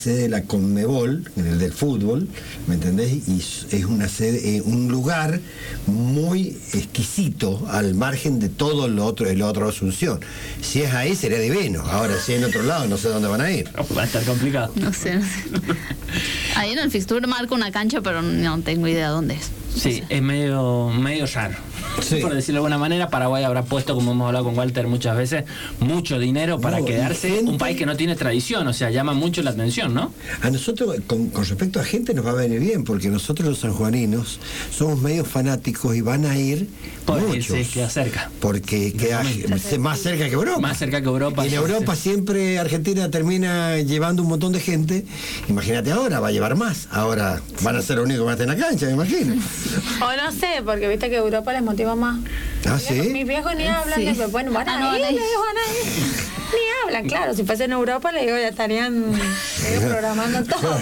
sede de la Conmebol, en el del fútbol, ¿me entendés? Y es una sede, un lugar muy exquisito al margen de todo el otro Asunción. Si es ahí sería divino, ahora si es en otro lado no sé dónde van a ir. Va a estar complicado. No sé. Ahí en el fixture marca una cancha, pero no tengo idea dónde es. Sí, es medio raro. Sí. Por decirlo de alguna manera, Paraguay habrá puesto, como hemos hablado con Walter muchas veces, mucho dinero para quedarse un país que no tiene tradición, o sea, llama mucho la atención, ¿no? A nosotros, con respecto a gente, nos va a venir bien, porque nosotros los sanjuaninos somos medio fanáticos y van a ir muchos. Sí, queda cerca. Porque queda más cerca que Europa. Más cerca que Europa. Y en Europa siempre Argentina termina llevando un montón de gente. Imagínate ahora, va a llevar más. Ahora van a ser los únicos que van a estar en la cancha, me imagino. O no sé, porque viste que Europa les motiva más. ¿Ah, sí? Mis viejos ni hablan, sí. Bueno, van a ir. Ni hablan, claro. Si fuese en Europa, le digo, ya estarían programando todo.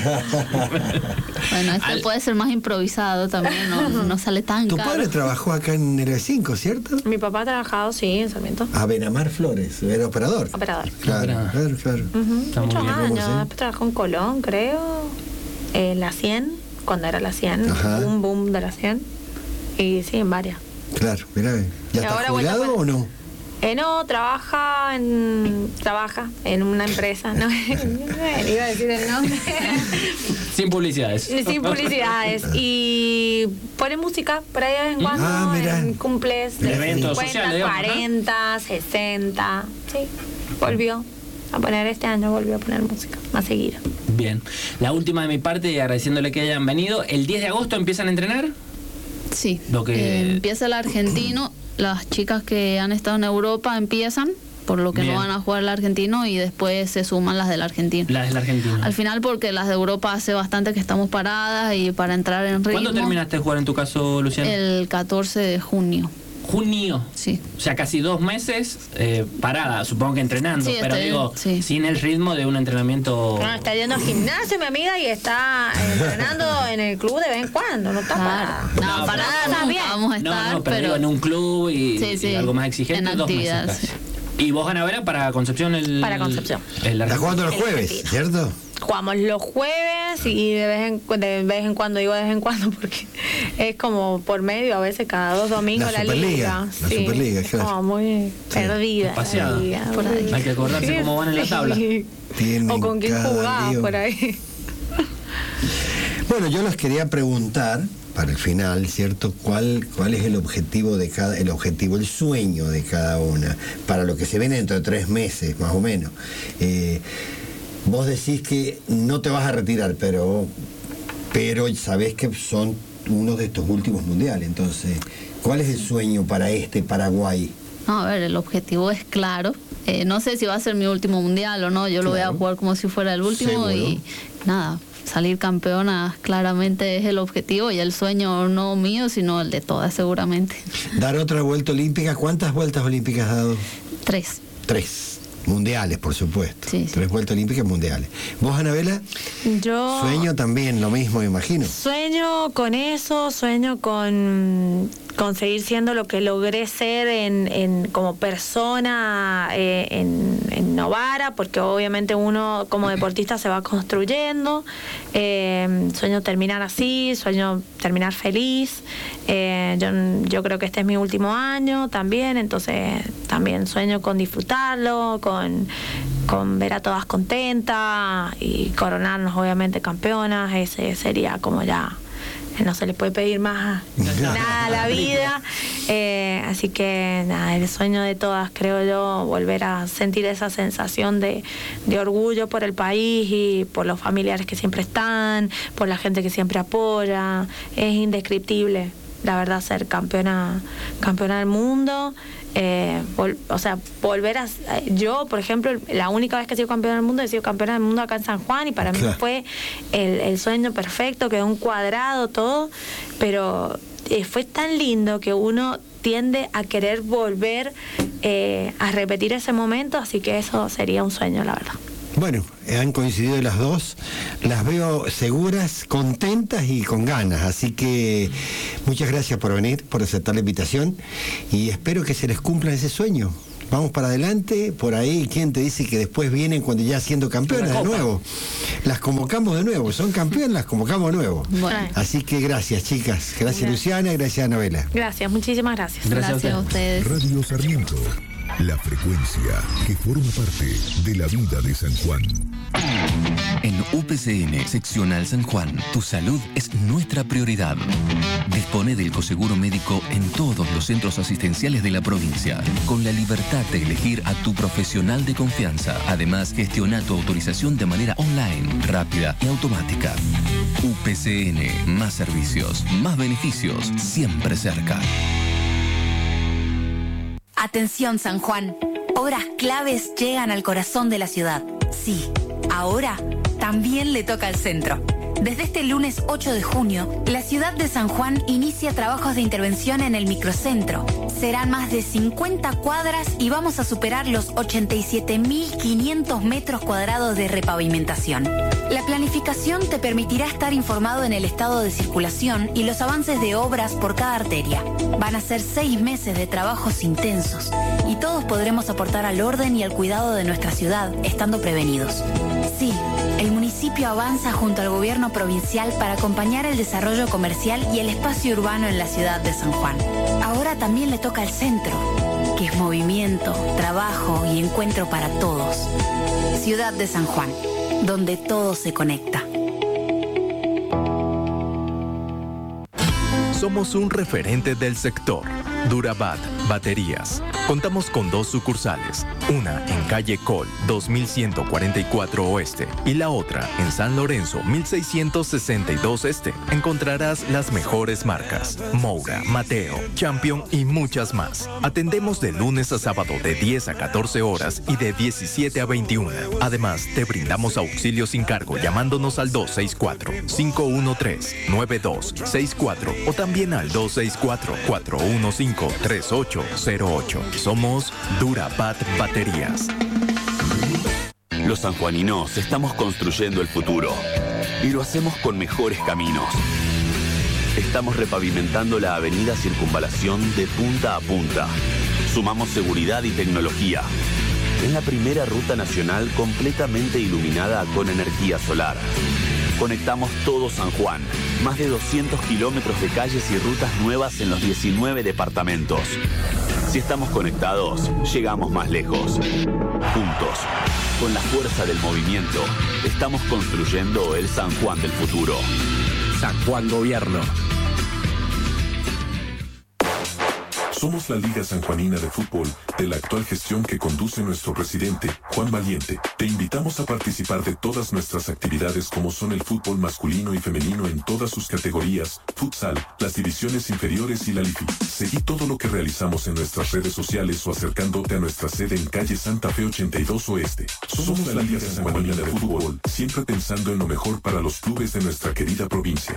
Bueno, puede ser más improvisado también, no sale tan Tu caro. padre trabajó acá en el E5, ¿cierto? Mi papá ha trabajado, sí, en Sarmiento. A Benamar Flores, era operador. Operador. Claro. Muchos años. Después trabajó en Colón, creo. La 100, cuando era la 100. Ajá. Boom de la 100. Y sí, en varias. Claro, mirá. ¿Ya está jubilado o no? No, trabaja en una empresa, ¿no? Iba a decir el nombre. Sin publicidades. Sin publicidades. Y pone música por ahí de vez en cuando, en cumples, de eventos 50, sociales, 40, 60. Sí, volvió a poner este año, volvió a poner música más seguido. Bien. La última de mi parte, y agradeciéndole que hayan venido. ¿El 10 de agosto empiezan a entrenar? Sí. Que... empieza el argentino. Las chicas que han estado en Europa empiezan, por lo que Bien. no van a jugar el argentino, y después se suman las del argentino. Las del argentino. Al final, porque las de Europa hace bastante que estamos paradas, y para entrar en ritmo... ¿Cuándo terminaste de jugar en tu caso, Luciana? El 14 de junio. Junio. Sí. O sea, casi 2 meses parada, supongo que entrenando, Sí, pero sin el ritmo de un entrenamiento... No, está yendo al gimnasio, mi amiga, y está entrenando en el club de vez en cuando, no está parada. No, parada está nunca bien. vamos a estar, No, pero digo, en un club y algo más exigente, en 2 meses actividad, casi. ¿Y vos, Anabela, para Concepción? Para Concepción. Está jugando los jueves, ¿cierto? Jugamos los jueves y de vez en cuando, digo de vez en cuando porque es como por medio, a veces cada 2 domingos la liga. La Superliga, claro. Como muy perdida. Paseada. Por ahí. Hay que acordarse cómo van en la tabla. O con quién jugás por ahí. Bueno, yo les quería preguntar para el final, ¿cierto? ¿Cuál es el objetivo el sueño de cada una para lo que se viene dentro de 3 meses, más o menos? Vos decís que no te vas a retirar, pero sabés que son uno de estos últimos mundiales. Entonces, ¿cuál es el sueño para Paraguay? No, a ver, el objetivo es claro. No sé si va a ser mi último mundial o no. Yo lo voy a jugar como si fuera el último. ¿Seguro? Y nada, salir campeona claramente es el objetivo, y el sueño no mío, sino el de todas, seguramente. Dar otra vuelta olímpica. ¿Cuántas vueltas olímpicas has dado? 3. 3. Mundiales, por supuesto. Sí. 3 vueltas olímpicas mundiales. ¿Vos, Anabela? Yo... Sueño también, lo mismo, me imagino. Sueño con eso, sueño con seguir siendo lo que logré ser como persona en Novara, porque obviamente uno como deportista se va construyendo. Sueño terminar así, sueño terminar feliz. Yo creo que este es mi último año también, entonces también sueño con disfrutarlo, con ver a todas contentas y coronarnos obviamente campeonas. Ese sería como ya, no se le puede pedir más nada a la vida. Así que nada, el sueño de todas, creo yo, volver a sentir esa sensación de orgullo por el país y por los familiares que siempre están, por la gente que siempre apoya. Es indescriptible, la verdad, ser campeona del mundo. Volver a... Yo, por ejemplo, la única vez que he sido campeona del mundo, he sido campeona del mundo acá en San Juan, y para mí fue el sueño perfecto, quedó un cuadrado todo, pero fue tan lindo que uno tiende a querer volver a repetir ese momento, así que eso sería un sueño, la verdad. Bueno, han coincidido las dos, las veo seguras, contentas y con ganas, así que muchas gracias por venir, por aceptar la invitación, y espero que se les cumpla ese sueño, vamos para adelante, por ahí, ¿quién te dice que después vienen cuando ya siendo campeonas de nuevo? Las convocamos de nuevo, son campeonas, las convocamos de nuevo. Bueno. Así que gracias, chicas. Gracias, Luciana, gracias, Anabela. Gracias, muchísimas gracias. Gracias a ustedes. Radio Sarmiento, la frecuencia que forma parte de la vida de San Juan. En UPCN Seccional San Juan, tu salud es nuestra prioridad. Dispone del coseguro médico en todos los centros asistenciales de la provincia, con la libertad de elegir a tu profesional de confianza. Además, gestiona tu autorización de manera online, rápida y automática. UPCN, más servicios, más beneficios, siempre cerca. Atención San Juan, obras claves llegan al corazón de la ciudad. Sí, ahora también le toca al centro. Desde este lunes 8 de junio, la ciudad de San Juan inicia trabajos de intervención en el microcentro. Serán más de 50 cuadras y vamos a superar los 87.500 metros cuadrados de repavimentación. La planificación te permitirá estar informado en el estado de circulación y los avances de obras por cada arteria. Van a ser 6 meses de trabajos intensos y todos podremos aportar al orden y al cuidado de nuestra ciudad, estando prevenidos. Sí, el municipio avanza junto al gobierno provincial para acompañar el desarrollo comercial y el espacio urbano en la ciudad de San Juan. Ahora también le toca al centro, que es movimiento, trabajo y encuentro para todos. Ciudad de San Juan, donde todo se conecta. Somos un referente del sector. Durabat Baterías. Contamos con 2 sucursales, una en calle Col 2144 Oeste y la otra en San Lorenzo 1662 Este. Encontrarás las mejores marcas: Moura, Mateo, Champion y muchas más. Atendemos de lunes a sábado de 10 a 14 horas y de 17 a 21. Además, te brindamos auxilio sin cargo llamándonos al 264-513-9264 o también al 264-415-3808. Somos Durabat Baterías. Los sanjuaninos estamos construyendo el futuro y lo hacemos con mejores caminos. Estamos repavimentando la avenida Circunvalación de punta a punta. Sumamos seguridad y tecnología. Es la primera ruta nacional completamente iluminada con energía solar. Conectamos todo San Juan. Más de 200 kilómetros de calles y rutas nuevas en los 19 departamentos. Si estamos conectados, llegamos más lejos. Juntos, con la fuerza del movimiento, estamos construyendo el San Juan del futuro. San Juan Gobierno. Somos la Liga Sanjuanina de Fútbol de la actual gestión que conduce nuestro presidente, Juan Valiente. Te invitamos a participar de todas nuestras actividades como son el fútbol masculino y femenino en todas sus categorías, futsal, las divisiones inferiores y la LIFI. Seguí todo lo que realizamos en nuestras redes sociales o acercándote a nuestra sede en calle Santa Fe 82 Oeste. Somos la Liga Sanjuanina de Fútbol, siempre pensando en lo mejor para los clubes de nuestra querida provincia.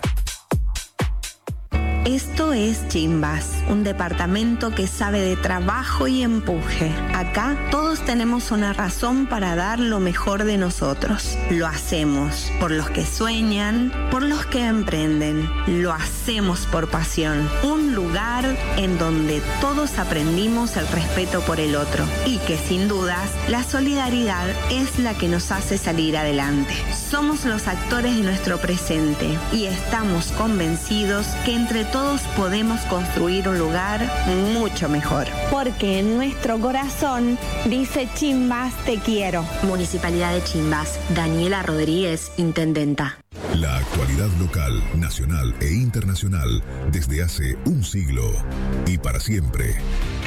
Esto es Chimbas, un departamento que sabe de trabajo y empuje. Acá todos tenemos una razón para dar lo mejor de nosotros. Lo hacemos por los que sueñan, por los que emprenden. Lo hacemos por pasión. Un lugar en donde todos aprendimos el respeto por el otro y que sin dudas la solidaridad es la que nos hace salir adelante. Somos los actores de nuestro presente y estamos convencidos que entre todos podemos construir un lugar mucho mejor. Porque en nuestro corazón dice Chimbas te quiero. Municipalidad de Chimbas. Daniela Rodríguez, intendenta. La actualidad local, nacional e internacional desde hace un siglo y para siempre.